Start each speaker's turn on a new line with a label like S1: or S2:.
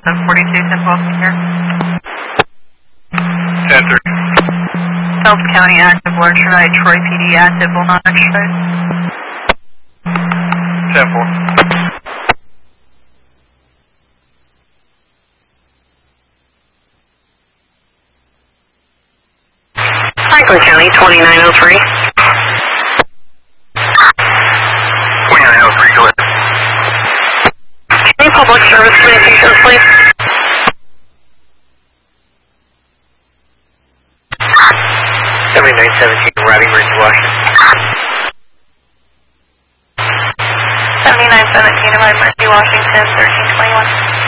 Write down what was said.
S1: 42 Central here.
S2: 10-3.
S1: Phelps County active, large tonight. Troy PD active, will not exercise.
S2: 10-4.
S1: Franklin County 2903.
S2: 2903, go ahead.
S1: Any public service communications, please?
S2: Riding Ridge, Washington.
S1: 7917 of Emergency Washington 1321.